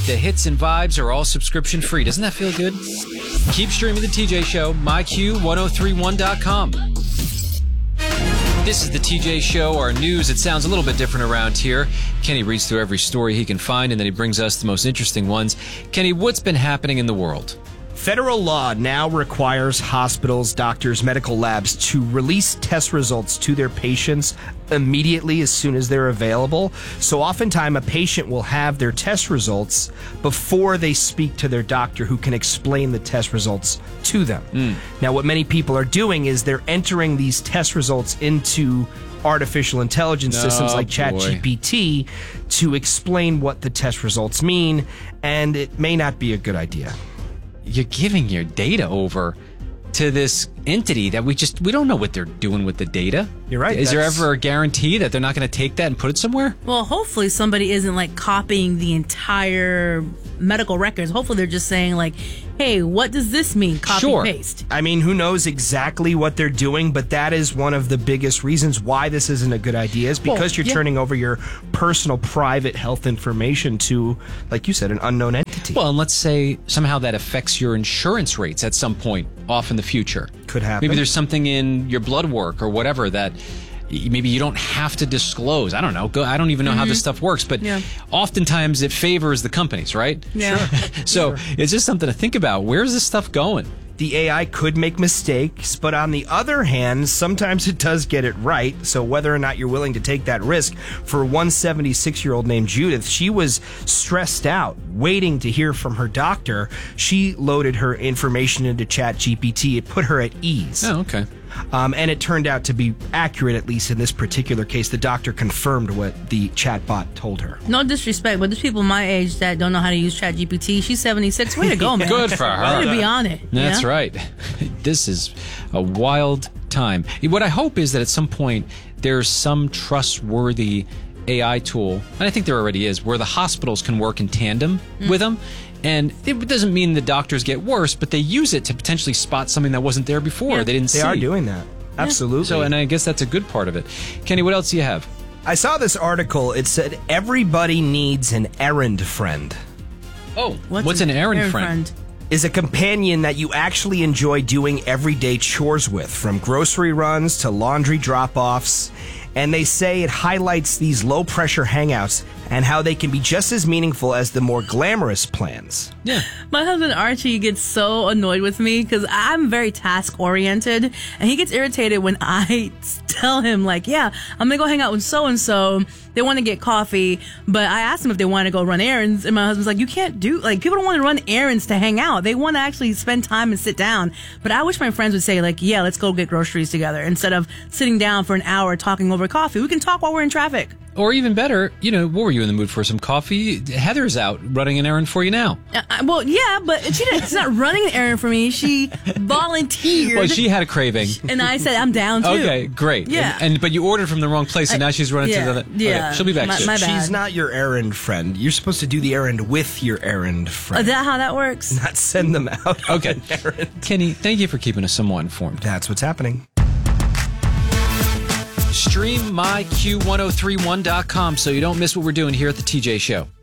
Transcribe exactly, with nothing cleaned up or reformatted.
The hits and vibes are all subscription free. Doesn't that feel good? Keep streaming the T J Show, my Q ten thirty-one dot com. This is the T J Show, our news. It sounds a little bit different around here. Kenny reads through every story he can find, and then he brings us the most interesting ones. Kenny, what's been happening in the world? Federal law now requires hospitals, doctors, medical labs to release test results to their patients immediately as soon as they're available. So oftentimes a patient will have their test results before they speak to their doctor, who can explain the test results to them. Mm. Now, what many people are doing is they're entering these test results into artificial intelligence oh, systems like ChatGPT to explain what the test results mean, and it may not be a good idea. You're giving your data over to this entity that we just, we don't know what they're doing with the data. You're right. Is there ever a guarantee that they're not going to take that and put it somewhere? Well, hopefully somebody isn't like copying the entire medical records. Hopefully they're just saying like, hey, what does this mean? Copy sure. paste. I mean, who knows exactly what they're doing, but that is one of the biggest reasons why this isn't a good idea, is because well, you're yeah. turning over your personal, private health information to, like you said, an unknown entity. Well, and let's say somehow that affects your insurance rates at some point off in the future. Could happen. Maybe there's something in your blood work or whatever that maybe you don't have to disclose. I don't know. Go, I don't even know mm-hmm. how this stuff works, but yeah. oftentimes it favors the companies, right? Yeah. Sure. So sure. it's just something to think about. Where's this stuff going? The A I could make mistakes, but on the other hand, sometimes it does get it right. So whether or not you're willing to take that risk, for one seventy-six-year-old named Judith, she was stressed out, waiting to hear from her doctor. She loaded her information into ChatGPT. It put her at ease. Oh, okay. Um, and it turned out to be accurate, at least in this particular case. The doctor confirmed what the chatbot told her. No disrespect, but there's people my age that don't know how to use ChatGPT. She's seventy-six. Way to go, man. Good for her. Way to be on it. That's yeah? right. This is a wild time. What I hope is that at some point there's some trustworthy A I tool, and I think there already is, where the hospitals can work in tandem mm. with them. And it doesn't mean the doctors get worse, but they use it to potentially spot something that wasn't there before. Yeah. They didn't they see. They are doing that. Yeah. Absolutely. So, and I guess that's a good part of it. Kenny, what else do you have? I saw this article. It said everybody needs an errand friend. Oh, what's, what's an, an errand, errand friend? friend? Is a companion that you actually enjoy doing everyday chores with, from grocery runs to laundry drop-offs. And they say it highlights these low-pressure hangouts and how they can be just as meaningful as the more glamorous plans. Yeah. My husband Archie gets so annoyed with me because I'm very task-oriented, and he gets irritated when I tell him, like, yeah, I'm going to go hang out with so-and-so. They want to get coffee, but I asked them if they want to go run errands, and my husband's like, you can't do, like, people don't want to run errands to hang out. They want to actually spend time and sit down. But I wish my friends would say, like, yeah, let's go get groceries together, instead of sitting down for an hour talking over coffee. We can talk while we're in traffic. Or even better, you know, what were you in the mood for? Some coffee? Heather's out running an errand for you now. Uh, well, yeah, but she didn't, she's not running an errand for me. She volunteered. Well, she had a craving. And I said, I'm down too. Okay, great. Yeah. And, and but you ordered from the wrong place, and now she's running yeah, to the... Yeah. Okay, she'll be back my, soon. My bad. She's not your errand friend. You're supposed to do the errand with your errand friend. Is that how that works? Not send them out. Okay. Kenny, thank you for keeping us somewhat informed. That's what's happening. Stream my Q ten thirty-one dot com so you don't miss what we're doing here at the T J Show.